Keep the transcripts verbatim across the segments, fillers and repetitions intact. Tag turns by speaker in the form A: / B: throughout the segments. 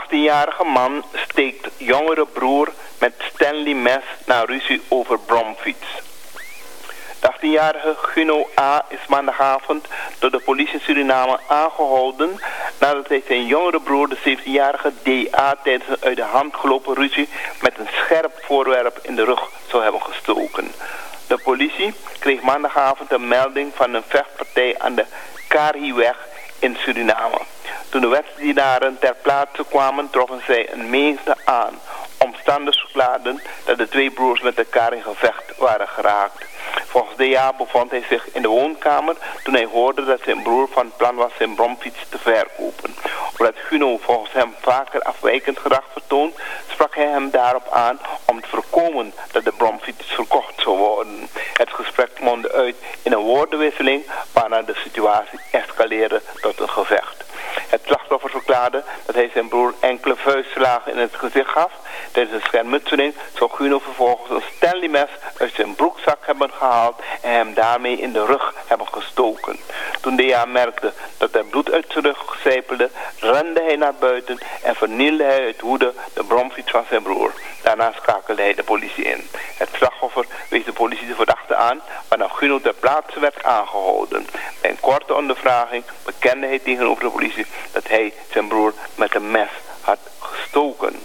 A: achttienjarige man steekt jongere broer met Stanley mes na ruzie over bromfiets. De achttienjarige Guno A. is maandagavond door de politie Suriname aangehouden nadat hij zijn jongere broer, de zeventienjarige D A, tijdens een uit de hand gelopen ruzie met een scherp voorwerp in de rug zou hebben gestoken. De politie kreeg maandagavond een melding van een vechtpartij aan de Kariweg in Suriname. Toen de wetsdienaren ter plaatse kwamen, troffen zij een menigte aan. Omstanders verklaarden dat de twee broers met elkaar in gevecht waren geraakt. Volgens D A bevond hij zich in de woonkamer toen hij hoorde dat zijn broer van plan was zijn bromfiets te verkopen. Omdat Guno volgens hem vaker afwijkend gedrag vertoont, sprak hij hem daarop aan om te voorkomen dat de bromfiets verkocht zou worden. Het gesprek mondde uit in een woordenwisseling waarna de situatie escaleerde tot een gevecht. Het slachtoffer verklaarde dat hij zijn broer enkele vuistslagen in het gezicht gaf. Tijdens een schermutseling zou Guno vervolgens een Stanley mes uit zijn broekzak hebben gehaald en hem daarmee in de rug hebben gestoken. Toen D A merkte dat er bloed uit zijn rug sijpelde, rende hij naar buiten en vernielde hij uit woede de bromfiets van zijn broer. Daarna schakelde hij de politie in. Het slachtoffer wees de politie de verdachte aan, waarna Guno ter plaatse werd aangehouden. Bij een korte ondervraging bekende hij tegenover de politie dat hij zijn broer met een mes had gestoken.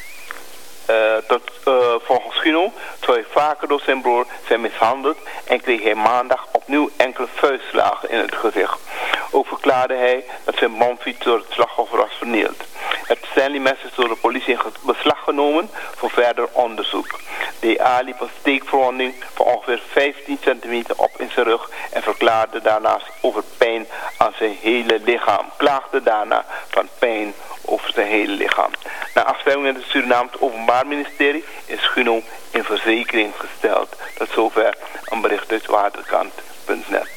A: Uh, tot, uh, volgens Guno zou hij vaker door zijn broer zijn mishandeld en kreeg hij maandag opnieuw enkele vuistslagen in het gezicht. Ook verklaarde hij dat zijn bromfiets door het slachtoffer was vernield. Het Stanley mes is door de politie in beslag genomen voor verder onderzoek. D A liep een steekverwonding van ongeveer vijftien centimeter op in zijn rug en verklaarde daarnaast over pijn aan zijn hele lichaam. Klaagde daarna van pijn over zijn hele lichaam. Na afstemming met het Surinaams Openbaar Ministerie is Guno in verzekering gesteld. Tot zover een bericht uit waterkant punt net.